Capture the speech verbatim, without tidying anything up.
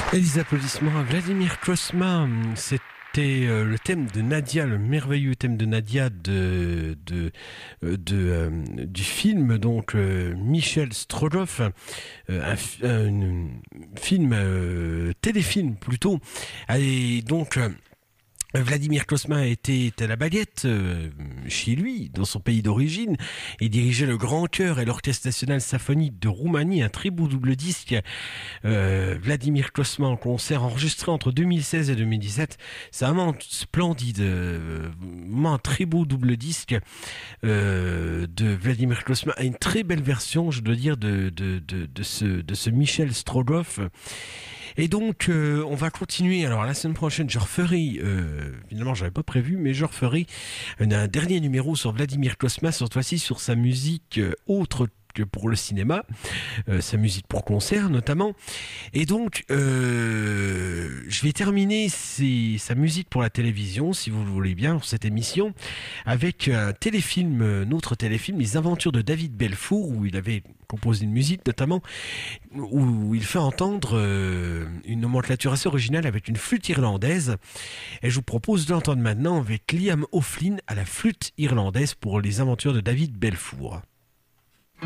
Et les applaudissements à Vladimir Cosma. C'était euh, le thème de Nadia, le merveilleux thème de Nadia de, de, euh, de, euh, du film donc euh, Michel Strogoff, euh, un, un, un film euh, téléfilm plutôt. Et donc euh, Vladimir Cosma était à la baguette euh, chez lui, dans son pays d'origine, et dirigeait le Grand Chœur et l'Orchestre National Symphonique de Roumanie, un très beau double disque. Euh, Vladimir Cosma en concert enregistré entre deux mille seize et deux mille dix-sept. C'est vraiment splendide, euh, vraiment un très beau double disque euh, de Vladimir Cosma, une très belle version, je dois dire, de, de, de, de, ce, de ce Michel Strogoff. Et donc, euh, on va continuer. Alors, la semaine prochaine, je referai, euh, finalement, j'avais pas prévu, mais je referai un, un dernier numéro sur Vladimir Cosma, cette fois-ci sur sa musique euh, autre que pour le cinéma, euh, sa musique pour concert notamment. Et donc, euh, je vais terminer ses, sa musique pour la télévision, si vous le voulez bien, pour cette émission, avec un téléfilm, un autre téléfilm, Les Aventures de David Belfour, où il avait composé une musique notamment, où il fait entendre euh, une nomenclature assez originale avec une flûte irlandaise. Et je vous propose de l'entendre maintenant avec Liam O'Flynn à la flûte irlandaise pour Les Aventures de David Belfour.